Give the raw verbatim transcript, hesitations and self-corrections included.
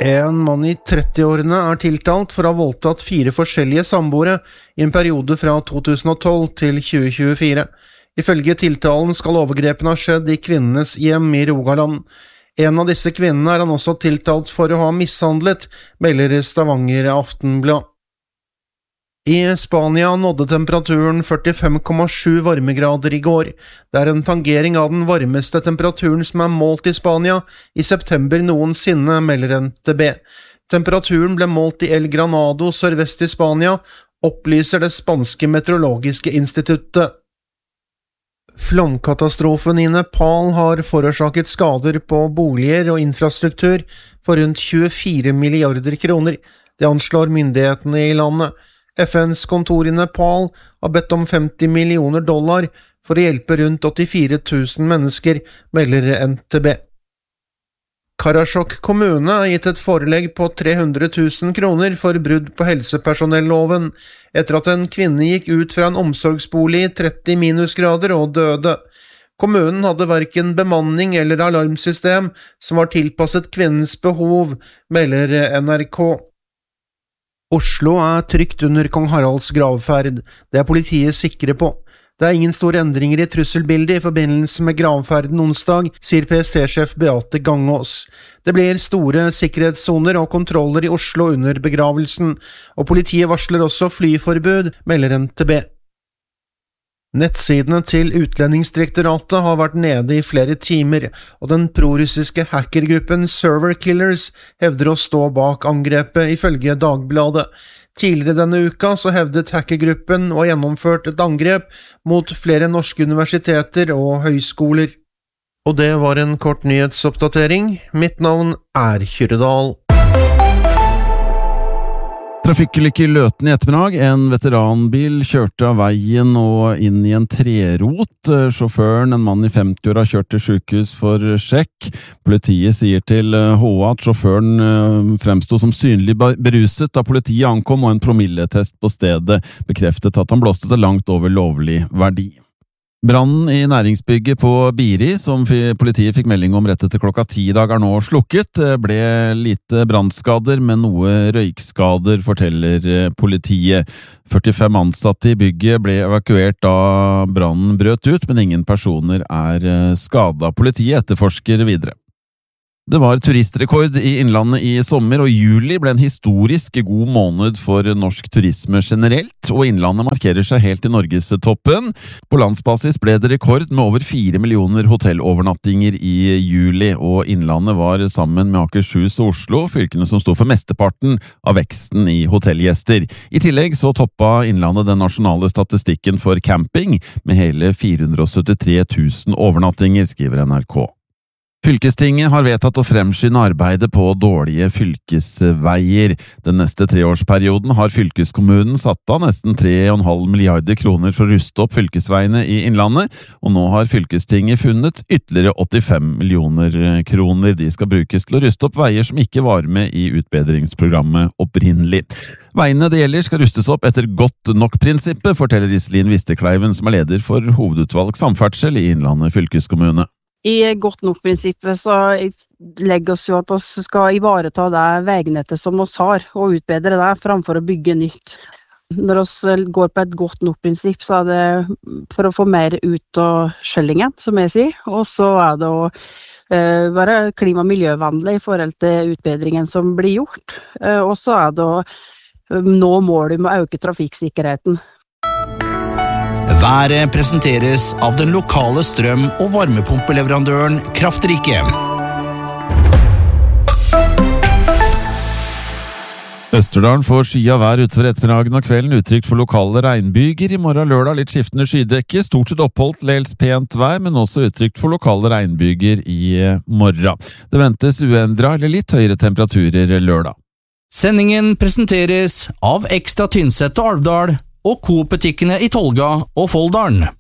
En mann i trettiårene er tiltalt for å ha voldtatt fire forskjellige samboere i en periode fra to tusen og tolv til tjue tjuefire. Ifølge tiltalen skal overgrepene ha skjedd i kvinnenes hjem i Rogaland. En av disse kvinnene er han også tiltalt for å ha mishandlet, melder Stavanger Aftenblad. I Spania nådde temperaturen førtifem komma sju varmegrader i går. Det er en tangering av den varmeste temperaturen som er målt i Spania i september noensinne, melder N T B. Temperaturen ble målt i El Granado sørvest i Spania, opplyser det spanske meteorologiske instituttet. Flomkatastrofen i Nepal har forårsaket skader på boliger og infrastruktur for rundt tjuefire milliarder kroner. Det anslår myndighetene i landet. F N's kontor i Nepal har bedt om femti millioner dollar for å hjelpe rundt åttifire tusen mennesker, melder N T B. Karasjok kommune har gitt et forelegg på tre hundre tusen kroner for brudd på helsepersonelloven, etter at en kvinne gikk ut fra en omsorgsbolig i tretti minusgrader og døde. Kommunen hadde hverken bemanning eller alarmsystem som var tilpasset kvinnens behov, melder N R K. Oslo er trygt under kong Haralds gravferd, det er politiet sikre på. Det er ingen store endringer i trusselbildet i forbindelse med gravferden onsdag, sier P S T-sjef Beate Gangås. Det blir store sikkerhetssoner og kontroller i Oslo under begravelsen, og politiet varsler også flyforbud, melder N T B. Nettsidene til Utlendingsdirektoratet har vært nede i flere timer, og den prorussiske hackergruppen Server Killers hevder å stå bak angrepet, ifølge Dagbladet. Tidligere denne uka så hevdet hackergruppen å ha gjennomført et angrep mot flere norske universiteter og høyskoler. Og det var en kort nyhetsoppdatering. Mitt navn er Kyrredal. Trafikkulykke i Løten i ettermiddag. En veteranbil kjørte av veien og inn i en trerot. Sjåføren, en mann i femti-åra, kjørte til sykehus for sjekk. Politiet sier til H A at sjåføren fremsto som synlig beruset da politiet ankom, og en promilletest på stedet bekreftet at han blåste til langt over lovlig verdi. Brannen i næringsbygget på Biri, som politiet fikk melding om rett etter klokka ti i dag, er nå slukket. Det ble lite brannskader, men noe røykskader, forteller politiet. førtifem ansatte i bygget ble evakuert da brannen brøt ut, men ingen personer er skadet. Politiet etterforsker videre. Det var turistrekord i Innlandet i sommer, og juli ble en historisk god måned for norsk turisme generelt, og Innlandet markerer seg helt i Norgestoppen. På landsbasis ble det rekord med over fire millioner hotellovernattinger i juli, og Innlandet var sammen med Akershus og Oslo fylkene som sto for mesteparten av veksten i hotellgjester. I tillegg så toppa Innlandet den nasjonale statistikken for camping med hele fire hundre og syttitre tusen overnattinger, skriver N R K. Fylkestinget har vedtatt å fremskynde arbeidet på dårlige fylkesveier. Den neste treårsperioden har fylkeskommunen satt av nesten tre komma fem milliarder kroner for å ruste opp fylkesveiene i Innlandet, og nå har fylkestinget funnet ytterligere åttifem millioner kroner. De skal brukes til å ruste opp veier som ikke var med i utbedringsprogrammet opprinnelig. Veiene det gjelder skal rustes opp etter godt nok-prinsippet, forteller Iselin Vistekleiven, som er leder for hovedutvalg samferdsel i Innlandet fylkeskommune. I godt nok-prinsippet så legger oss jo at vi skal ivareta det veignettet som vi har, og utbedre det framfor å bygge nytt. Når vi går på et godt nok-prinsipp, så er det for å få mer ut av skjellingen, som jeg sier, og så er det å uh, være klima- og miljøvennlig i forhold til utbedringen som blir gjort, uh, og så er det å uh, nå målet med å øke trafikksikkerheten. Været presenteres av den lokale strøm- og varmepumpeleverandøren Kraftrike. Østerdalen får skya vær utover ettermiddagen og kvelden, utrygt for lokale regnbyger. I morgen lørdag litt skiftende skydekke, stort sett oppholdt dels pent vær, men også utrygt for lokale regnbyger i morgen. Det ventes uendret eller litt høyere temperaturer lørdag. Sendingen presenteres av Ekstra Tynset og Alvdal og Coop-butikkene i Tolga og Folldalen.